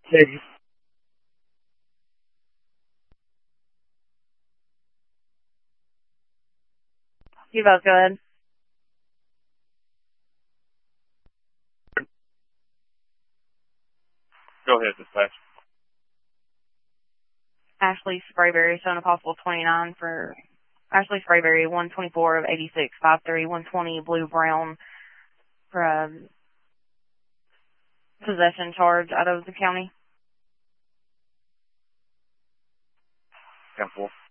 Hey, You both go ahead. go ahead, dispatch. Ashley Sprayberry, showing a possible 29 for Ashley Sprayberry, 124 of 86, 5'3", 120, blue brown for a possession charge out of the county. 10-4.